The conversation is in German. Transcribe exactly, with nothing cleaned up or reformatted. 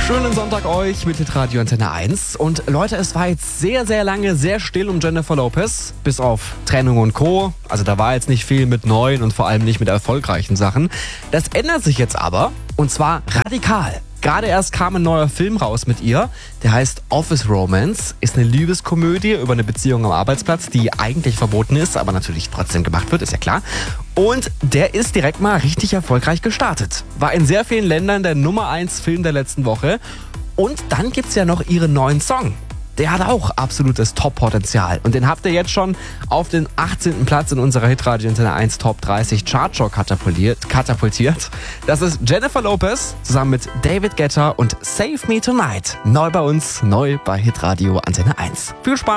Schönen Sonntag euch mit Hitradio Antenne eins. Und Leute, es war jetzt sehr, sehr lange sehr still um Jennifer Lopez. Bis auf Trennung und Co. Also da war jetzt nicht viel mit neuen und vor allem nicht mit erfolgreichen Sachen. Das ändert sich jetzt aber. Und zwar radikal. Gerade erst kam ein neuer Film raus mit ihr. Der heißt Office Romance. Ist eine Liebeskomödie über eine Beziehung am Arbeitsplatz, die eigentlich verboten ist, aber natürlich trotzdem gemacht wird, ist ja klar. Und der ist direkt mal richtig erfolgreich gestartet. War in sehr vielen Ländern der Nummer eins Film der letzten Woche. Und dann gibt's ja noch ihren neuen Song. Der hat auch absolutes Top-Potenzial. Und den habt ihr jetzt schon auf den achtzehnten Platz in unserer Hitradio Antenne eins Top dreißig Chartshow katapultiert, katapultiert. Das ist Jennifer Lopez zusammen mit David Guetta und Save Me Tonight. Neu bei uns, neu bei Hitradio Antenne eins. Viel Spaß!